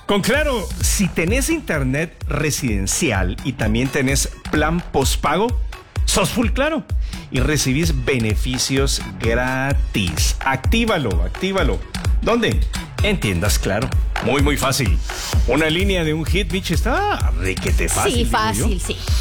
Con Claro, si tenés internet residencial y también tenés plan postpago, sos full Claro y recibís beneficios gratis. Actívalo. ¿Dónde? En tiendas Claro. Muy fácil. Una línea de un hit, Mitch, está requete fácil. Sí, digo yo. fácil, sí.